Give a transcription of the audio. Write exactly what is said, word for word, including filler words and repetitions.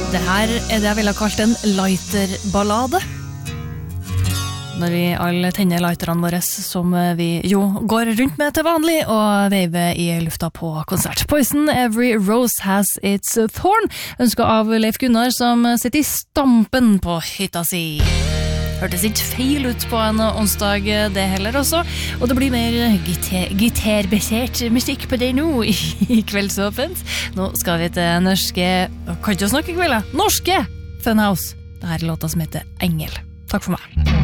Det her er det jeg ville ha kalt en lighter-ballade. Når vi alle tenner lighterne våre, som vi jo går rundt med til vanlig, og veiver i lufta på konsert. Poison, Every Rose Has Its Thorn, ønsket av Leif Gunnar, som sitter i stampen på hytta si. Hørtes ikke feil ut på en onsdag det heller også, og det blir mer gitar-basert musikk på det nå i Kveldsåpent. Nå skal vi til norske, kan ikke snakke i kveld, norske Funhouse. Dette er låta som heter Engel. Takk for meg.